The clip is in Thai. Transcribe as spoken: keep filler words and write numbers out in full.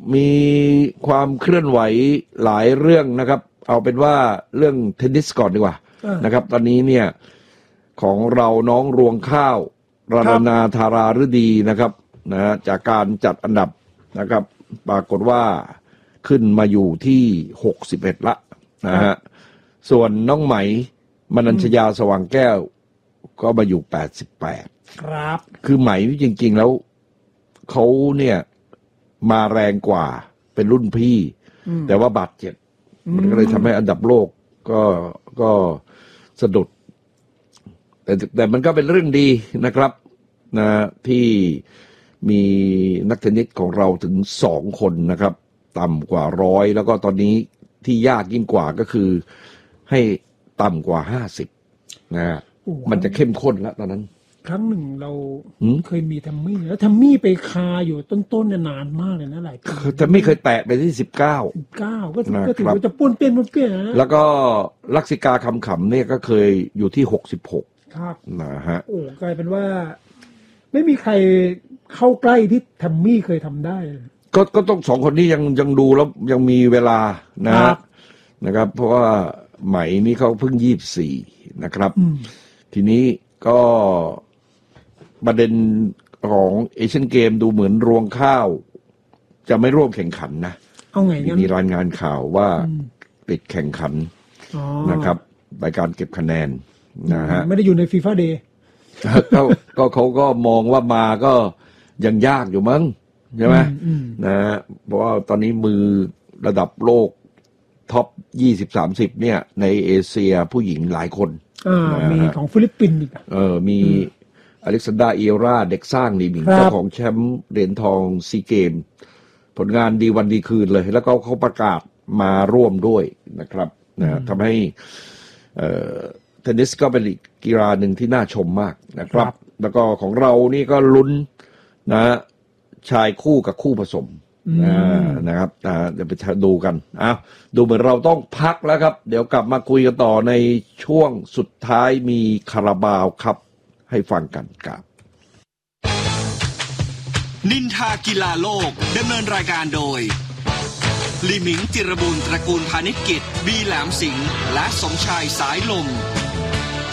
มีความเคลื่อนไหวหลายเรื่องนะครับเอาเป็นว่าเรื่องเทนนิสก่อนดีกว่านะครับตอนนี้เนี่ยของเราน้องรวงข้าวรณนาธาราฤดีนะครับนะจากการจัดอันดับนะครับปรากฏว่าขึ้นมาอยู่ที่หกสิบเอ็ดละนะฮะส่วนน้องไหมมนัญชยาสว่างแก้วก็มาอยู่แปดสิบแปดครับคือไหมจริงๆแล้วเขาเนี่ยมาแรงกว่าเป็นรุ่นพี่แต่ว่าบาดเจ็บมันก็เลยทำให้อันดับโลกก็ก็สะดุดแต่แต่มันก็เป็นเรื่องดีนะครับนะที่มีนักเทนนิสของเราถึงสองคนนะครับต่ำกว่าร้อยแล้วก็ตอนนี้ที่ยากยิ่งกว่าก็คือให้ต่ำกว่าห้าสิบนะมันจะเข้มข้นแล้วตอนนั้นครั้งหนึ่งเราเคยมีทัมมี่แล้วทัมมี่ไปคาอยู่ต้นๆเนี่ยนานมากเลยนะหลายปีทัมมี่เคยแตะไปที่สิบเก้าสิบเก้าก็ก็ถือว่าจะป้วนเปี้ยนป้วนเปี้ยนนะแล้วก็ลักษิกาคำขำเนี่ยก็เคยอยู่ที่หกสิบหกครับนะฮะโอ้กลายเป็นว่าไม่มีใครเข้าใกล้ที่ทัมมี่เคยทำได้ก็ก็ต้องสองคนนี้ยังยังดูแล้วยังมีเวลานะนะครับเพราะว่าไหมนี่เขาเพิ่งยี่สิบสี่นะครับทีนี้ก็ประเด็นของเอเชียนเกมดูเหมือนรวงข้าวจะไม่ร่วมแข่งขันนะเอาไงมีรายงานข่าวว่าติดแข่งขันนะครับในการเก็บคะแนนนะฮะไม่ได้อยู่ในฟีฟ่าเดย์ก็ก็เขาก็มองว่ามาก็ยังยากอยู่มั้งใช่ไหมนะฮะเพราะว่าตอนนี้มือระดับโลกท็อปยี่สิบสามสิบเนี่ยในเอเชียผู้หญิงหลายคนมีของฟิลิปปินส์อีกเออมีอเล็กซานดราเอราเด็กสร้างนี่มีเจ้าของแชมป์เหรียญทองซีเกมผลงานดีวันดีคืนเลยแล้วก็เขาประกาศมาร่วมด้วยนะครับนะทำให้เทนนิสก็เป็นอีกกีฬาหนึ่งที่น่าชมมากนะครับแล้วก็ของเรานี่ก็ลุ้นนะชายคู่กับคู่ผสมนะครับเดี๋ยวไปดูกันอ้าวดูเหมือนเราต้องพักแล้วครับเดี๋ยวกลับมาคุยกันต่อในช่วงสุดท้ายมีคาราบาวครับให้ฟังกันครับนินทากีฬาโลกดำเนินรายการโดยลิมิงจิรบุญตระกูลพาณิชกิจบีแหลมสิงห์และสมชายสายลม